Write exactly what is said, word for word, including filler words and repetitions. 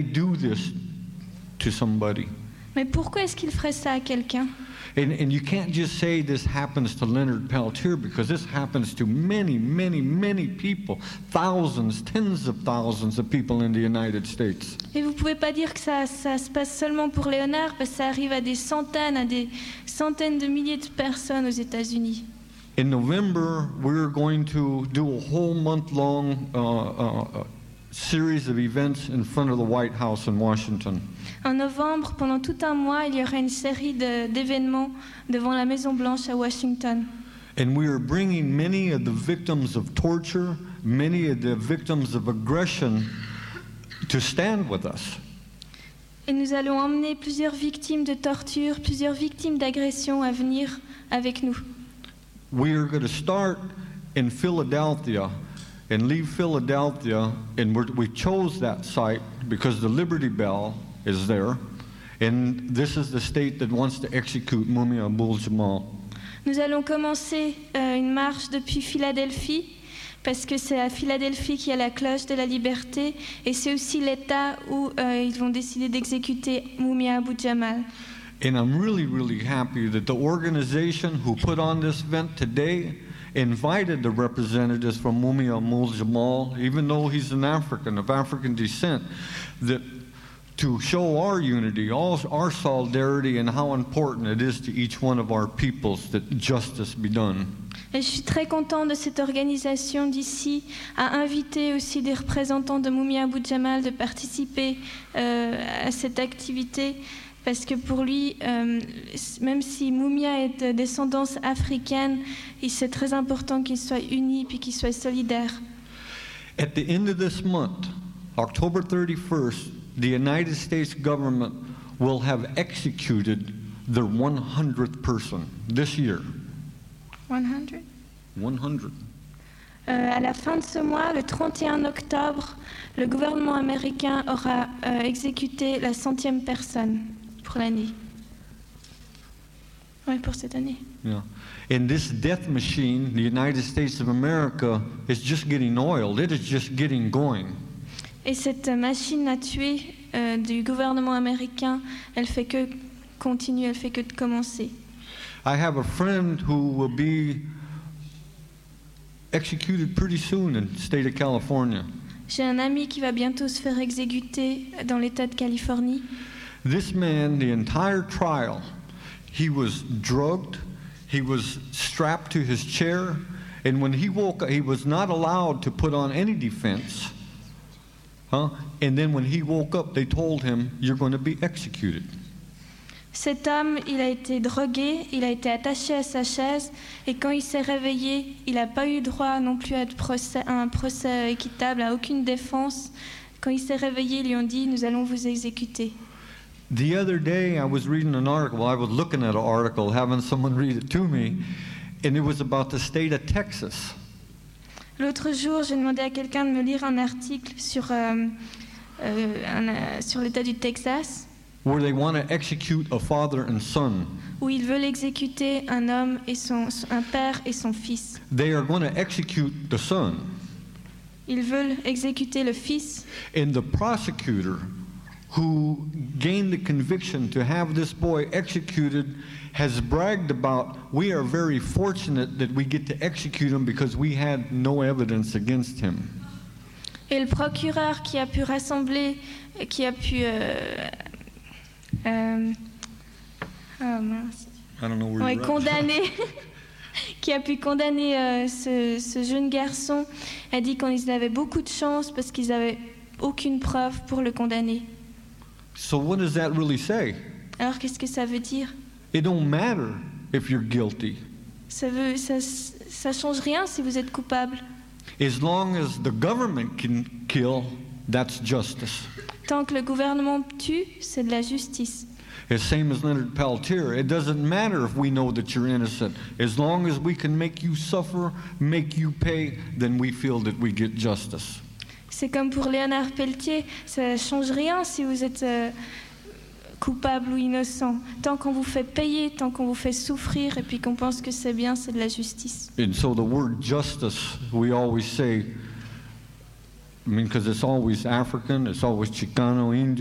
do this to somebody? Mais pourquoi est-ce qu'il ferait ça à quelqu'un? And, and you can't just say this happens to Leonard Peltier, because this happens to many, many, many people, thousands, tens of thousands of people in the United States. Et vous pouvez pas dire que ça, ça se passe seulement pour Léonard, parce que ça arrive à des centaines, à des centaines de milliers de personnes aux États-Unis. In November, we're going to do a whole month-long uh, uh, series of events in front of the White House in Washington. En novembre, pendant tout un mois, il y aura une série de, d'événements devant la Maison-Blanche à Washington. And we are bringing many of the victims of torture, many of the victims of aggression to stand with us. Et nous allons emmener plusieurs victimes de torture, plusieurs victimes d'agression à venir avec nous. We are going to start in Philadelphia and leave Philadelphia, and we're, we chose that site because the Liberty Bell is there, and this is the state that wants to execute Mumia Abu-Jamal. Nous allons commencer euh, une marche depuis Philadelphie, parce que c'est à Philadelphie qu'il y a la cloche de la liberté, et c'est aussi l'État où euh, ils vont décider d'exécuter Mumia Abu-Jamal. And I'm really, really happy that the organization who put on this event today invited the representatives from Mumia Abu-Jamal, even though he's an African, of African descent, that to show our unity, all, our solidarity, and how important it is to each one of our peoples that justice be done. Et je suis très contente de cette organisation d'ici à inviter aussi des représentants de Mumia Abu-Jamal de participer euh, à cette activité, parce que pour lui, euh, même si Mumia est de descendance africaine, c'est très important qu'il soit uni puis qu'il soit solidaire. At the end of this month, October thirty-first, the United States government will have executed their one hundredth person this year. one hundred one hundred. Euh, à la fin de ce mois, le trente et un octobre, le gouvernement américain aura euh, exécuté la centième personne pour l'année. Oui, pour cette année. Yeah. And this death machine, the United States of America, is just getting oiled. It is just getting going. Et cette machine à tuer euh, du gouvernement américain, elle fait que continuer, elle fait que de commencer. I have a friend who will be executed pretty soon in the state of California. J'ai un ami qui va bientôt se faire exécuter dans l'État de Californie. This man, the entire trial, he was drugged, he was strapped to his chair, and when he woke up, he was not allowed to put on any defense. Huh? And then when he woke up, they told him, "You're going to be executed." Cet homme, il a été drogué, il a été attaché à sa chaise, et quand il s'est réveillé, il n'a pas eu droit non plus à, de procès, à un procès équitable, à aucune défense. Quand il s'est réveillé, ils lui ont dit, nous allons vous exécuter. The other day, I was reading an article, I was looking at an article, having someone read it to me, and it was about the state of Texas. L'autre jour, j'ai demandé à quelqu'un de me lire un article sur, euh, euh, un, euh, sur l'État du Texas, Where they want to execute a father and son. où ils veulent exécuter un homme et son, un père et son fils. They are going to execute the son. Ils veulent exécuter le fils. And the prosecutor who gained the conviction to have this boy executed has bragged about, we are very fortunate that we get to execute him because we had no evidence against him. Et le procureur qui a pu rassembler, qui a pu euh, euh, oh mince. I don't know where Ouais, you're condamner, qui a pu condamner euh, ce, ce jeune garçon, a dit qu'ils avaient beaucoup de chance parce qu'ils n'avaient aucune preuve pour le condamner. So what does that really say? Alors qu'est-ce que ça veut dire? It don't matter if you're guilty. Ça veut, ça, ça change rien si vous êtes coupable. As long as the government can kill, that's justice. Tant que le gouvernement tue, c'est de la justice. It's same as Leonard Peltier. It doesn't matter if we know that you're innocent. As long as we can make you suffer, make you pay, then we feel that we get justice. C'est comme pour Léonard Peltier, ça ne change rien si vous êtes euh, coupable ou innocent. Tant qu'on vous fait payer, tant qu'on vous fait souffrir et puis qu'on pense que c'est bien, c'est de la justice. And so the word justice, we always say, I mean, because it's always African, it's always Chicano, Indian.